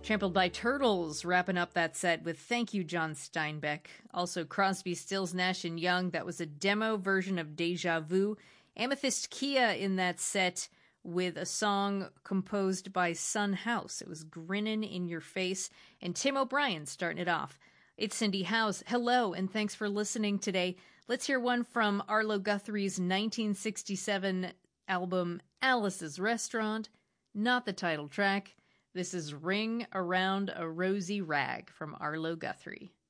Trampled by Turtles wrapping up that set with Thank You, John Steinbeck. Also Crosby, Stills, Nash & Young. That was a demo version of Deja Vu. Amethyst Kia in that set with a song composed by Son House. It was Grinnin' in Your Face. And Tim O'Brien starting it off. It's Cindy House. Hello, and thanks for listening today. Let's hear one from Arlo Guthrie's 1967 album Alice's Restaurant. Not the title track. This is Ring Around a Rosy Rag from Arlo Guthrie.